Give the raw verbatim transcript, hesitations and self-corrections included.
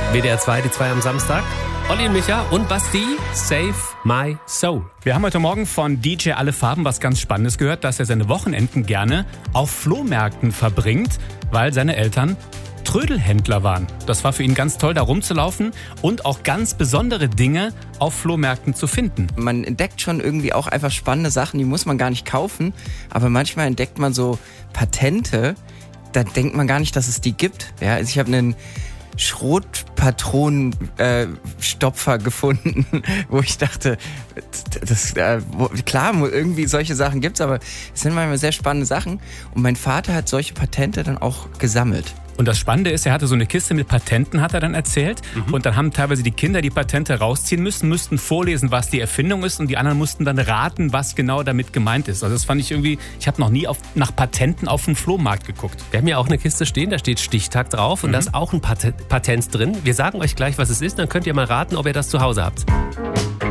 W D R zwei, die zwei am Samstag. Olli und Micha und Basti, Save My Soul. Wir haben heute Morgen von D J Alle Farben was ganz Spannendes gehört, dass er seine Wochenenden gerne auf Flohmärkten verbringt, weil seine Eltern Trödelhändler waren. Das war für ihn ganz toll, da rumzulaufen und auch ganz besondere Dinge auf Flohmärkten zu finden. Man entdeckt schon irgendwie auch einfach spannende Sachen, die muss man gar nicht kaufen, aber manchmal entdeckt man so Patente, da denkt man gar nicht, dass es die gibt. Ja, also ich habe einen Schrotpatronenstopfer äh, gefunden, wo ich dachte, das, äh, wo, klar, irgendwie solche Sachen gibt's, aber es sind manchmal sehr spannende Sachen. Und mein Vater hat solche Patente dann auch gesammelt. Und das Spannende ist, er hatte so eine Kiste mit Patenten, hat er dann erzählt. Mhm. Und dann haben teilweise die Kinder die Patente rausziehen müssen, müssten vorlesen, was die Erfindung ist. Und die anderen mussten dann raten, was genau damit gemeint ist. Also das fand ich irgendwie, ich habe noch nie auf, nach Patenten auf dem Flohmarkt geguckt. Wir haben ja auch eine Kiste stehen, da steht Stichtag drauf. Und mhm. da ist auch ein Patent, Patent drin. Wir sagen euch gleich, was es ist. Dann könnt ihr mal raten, ob ihr das zu Hause habt.